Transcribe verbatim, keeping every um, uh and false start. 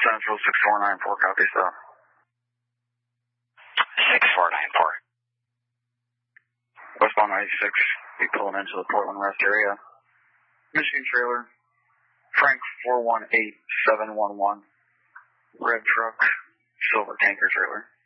Central six four nine four, copy, so. six four nine four. Westbound ninety-six, be pulling into the Portland Rest area. Michigan trailer, Frank four one eight seven one one, red truck, silver tanker trailer.